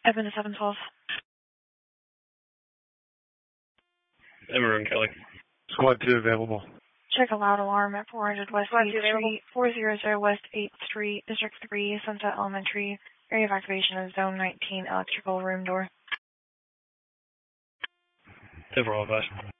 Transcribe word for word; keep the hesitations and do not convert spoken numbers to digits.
Evan to seven twelve. Emerald Kelly. Squad two available. Check a loud alarm at four hundred West eighth Street, four hundred West eighth Street, District three, Sunset Elementary. Area of activation is Zone nineteen, electrical room door. Several of us.